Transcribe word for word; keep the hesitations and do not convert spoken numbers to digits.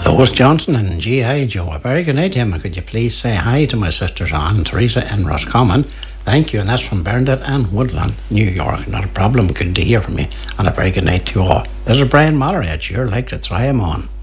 Lois Johnson and G I Joe. A very good night, Emma. Could you please say hi to my sisters Anne and Teresa in Roscommon? Thank you. And that's from Bernadette and Woodland, New York. Not a problem. Good to hear from you. And a very good night to you all. This is Brian Mallory. I'd sure like to try him on.